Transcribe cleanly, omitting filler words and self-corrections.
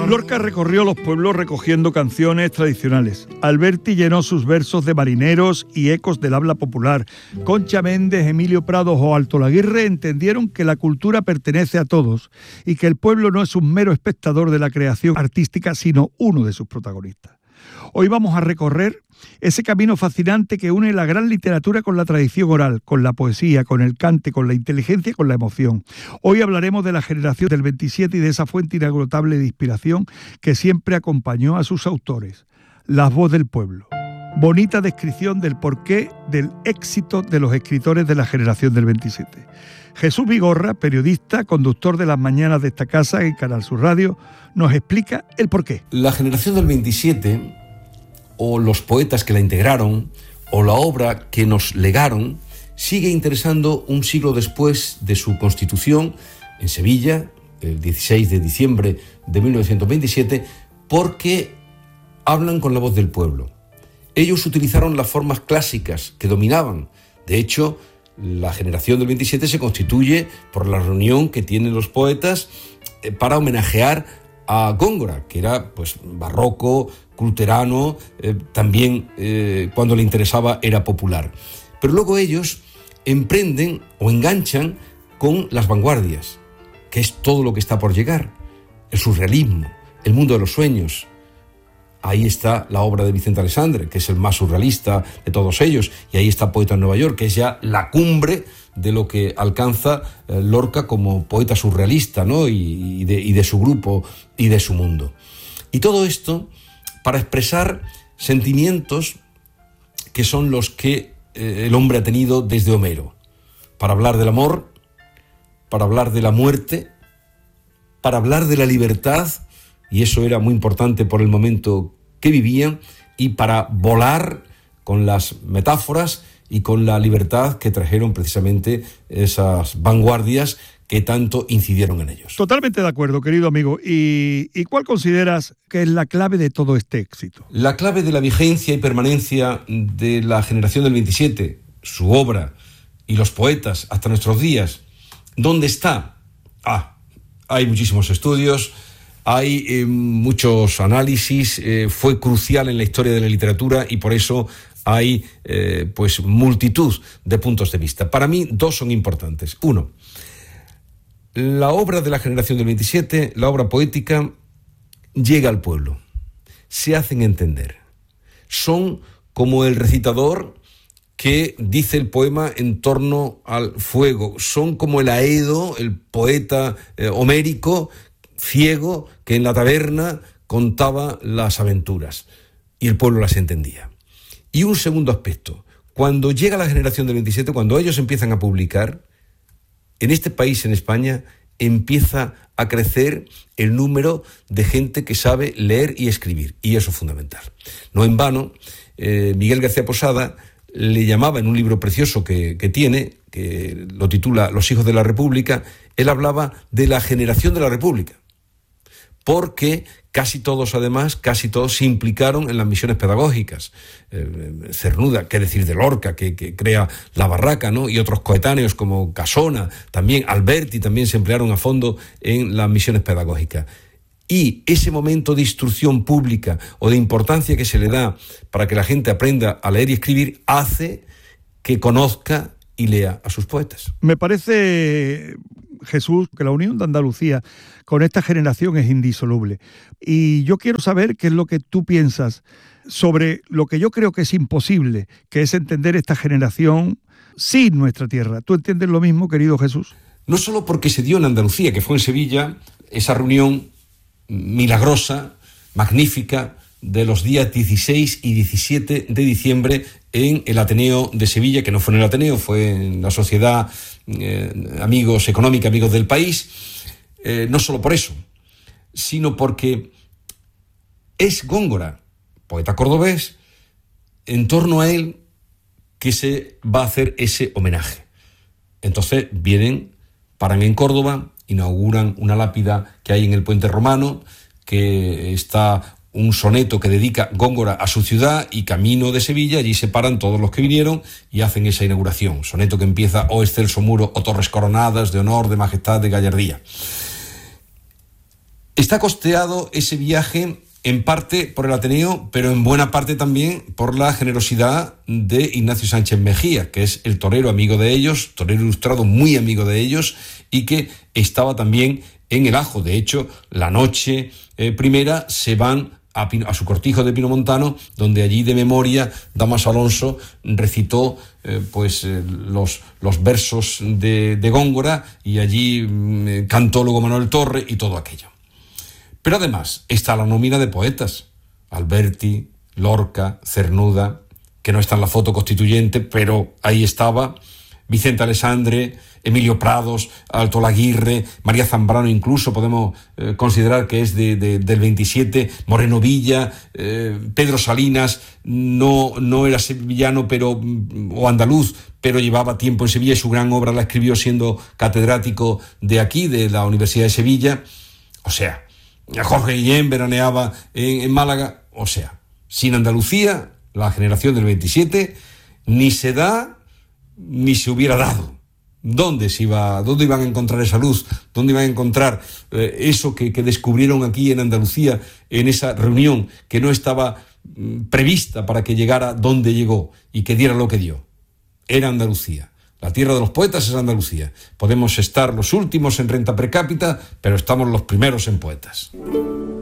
Lorca recorrió los pueblos recogiendo canciones tradicionales. Alberti llenó sus versos de marineros y ecos del habla popular. Concha Méndez, Emilio Prados o Alto Laguirre entendieron que la cultura pertenece a todos y que el pueblo no es un mero espectador de la creación artística, sino uno de sus protagonistas. Hoy vamos a recorrer ese camino fascinante que une la gran literatura con la tradición oral, con la poesía, con el cante, con la inteligencia y con la emoción. Hoy hablaremos de la generación del 27 y de esa fuente inagotable de inspiración que siempre acompañó a sus autores, la voz del pueblo. Bonita descripción del porqué del éxito de los escritores de la generación del 27. Jesús Vigorra, periodista, conductor de las mañanas de esta casa en Canal Sur Radio, nos explica el porqué. La generación del 27, o los poetas que la integraron, o la obra que nos legaron, sigue interesando un siglo después de su constitución en Sevilla, el 16 de diciembre de 1927, porque hablan con la voz del pueblo. Ellos utilizaron las formas clásicas que dominaban. De hecho, la generación del 27 se constituye por la reunión que tienen los poetas para homenajear a Góngora, que era pues barroco, culterano, también cuando le interesaba era popular. Pero luego ellos emprenden o enganchan con las vanguardias, que es todo lo que está por llegar, el surrealismo, el mundo de los sueños. Ahí está la obra de Vicente Alexandre, que es el más surrealista de todos ellos, y ahí está Poeta en Nueva York, que es ya la cumbre de lo que alcanza Lorca como poeta surrealista, ¿no? y de su grupo y de su mundo. Y todo esto para expresar sentimientos que son los que el hombre ha tenido desde Homero, para hablar del amor, para hablar de la muerte, para hablar de la libertad, y eso era muy importante por el momento que vivían, y para volar con las metáforas y con la libertad que trajeron precisamente esas vanguardias que tanto incidieron en ellos. Totalmente de acuerdo, querido amigo. ¿Y cuál consideras que es la clave de todo este éxito? La clave de la vigencia y permanencia de la generación del 27, su obra y los poetas hasta nuestros días, ¿dónde está? Hay muchísimos estudios, hay muchos análisis, fue crucial en la historia de la literatura y por eso hay pues multitud de puntos de vista. Para mí, dos son importantes. Uno, la obra de la generación del 27, la obra poética, llega al pueblo, se hacen entender. Son como el recitador que dice el poema en torno al fuego, son como el Aedo, el poeta homérico, ciego, que en la taberna contaba las aventuras y el pueblo las entendía. Y un segundo aspecto, cuando llega la generación del 27, cuando ellos empiezan a publicar, en este país, en España, empieza a crecer el número de gente que sabe leer y escribir, y eso es fundamental. No en vano, Miguel García Posada le llamaba en un libro precioso que tiene, que lo titula Los hijos de la República, él hablaba de la generación de la República, porque casi todos se implicaron en las misiones pedagógicas. Cernuda, qué decir de Lorca, que crea La Barraca, ¿no? Y otros coetáneos como Casona, también Alberti, también se emplearon a fondo en las misiones pedagógicas. Y ese momento de instrucción pública o de importancia que se le da para que la gente aprenda a leer y escribir hace que conozca y lea a sus poetas. Me parece, Jesús, que la unión de Andalucía con esta generación es indisoluble. Y yo quiero saber qué es lo que tú piensas sobre lo que yo creo que es imposible, que es entender esta generación sin nuestra tierra. ¿Tú entiendes lo mismo, querido Jesús? No solo porque se dio en Andalucía, que fue en Sevilla, esa reunión milagrosa, magnífica, de los días 16 y 17 de diciembre en el Ateneo de Sevilla, que no fue en el Ateneo, fue en la Sociedad Amigos Económica, Amigos del País. No solo por eso, sino porque es Góngora, poeta cordobés, en torno a él que se va a hacer ese homenaje. Entonces paran en Córdoba, inauguran una lápida que hay en el Puente Romano, que está un soneto que dedica Góngora a su ciudad, y camino de Sevilla, allí se paran todos los que vinieron y hacen esa inauguración. Soneto que empieza: oh excelso muro, oh torres coronadas, de honor, de majestad, de gallardía. Está costeado ese viaje en parte por el Ateneo, pero en buena parte también por la generosidad de Ignacio Sánchez Mejía, que es el torero amigo de ellos, torero ilustrado muy amigo de ellos, y que estaba también en el Ajo. De hecho, la noche primera se van a su cortijo de Pinomontano, donde allí de memoria Dámaso Alonso recitó los versos de Góngora, y allí cantó luego Manuel Torre y todo aquello. Pero además está la nómina de poetas: Alberti, Lorca, Cernuda, que no está en la foto constituyente, pero ahí estaba, Vicente Alessandre, Emilio Prados, Altolaguirre, María Zambrano, incluso podemos considerar que es del 27, Moreno Villa, Pedro Salinas, no era sevillano o andaluz, pero llevaba tiempo en Sevilla y su gran obra la escribió siendo catedrático de aquí, de la Universidad de Sevilla. O sea, Jorge Guillén veraneaba en Málaga. O sea, sin Andalucía, la generación del 27 ni se da ni se hubiera dado. ¿Dónde iban a encontrar esa luz? ¿Dónde iban a encontrar eso que descubrieron aquí en Andalucía, en esa reunión que no estaba prevista para que llegara donde llegó y que diera lo que dio? Era Andalucía. La tierra de los poetas es Andalucía. Podemos estar los últimos en renta per cápita, pero estamos los primeros en poetas.